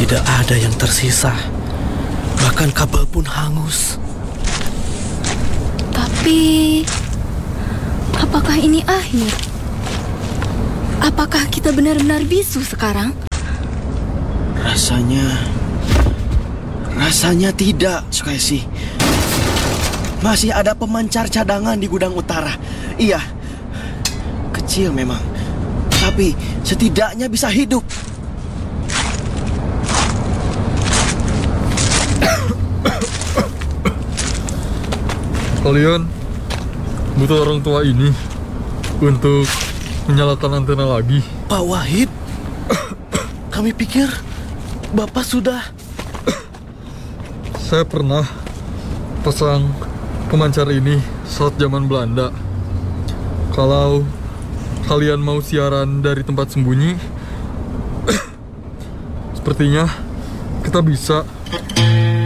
Tidak ada yang tersisa. Bahkan kabel pun hangus. Tapi, apakah ini akhir? Apakah kita benar-benar bisu sekarang? Rasanya tidak, Sukesi. Masih ada pemancar cadangan di gudang utara. Iya, kecil memang, tapi setidaknya bisa hidup. Kalian butuh orang tua ini untuk menyalakan antena lagi. Pak Wahid, kami pikir Bapak sudah... Saya pernah pasang pemancar ini saat zaman Belanda. Kalau kalian mau siaran dari tempat sembunyi, sepertinya kita bisa.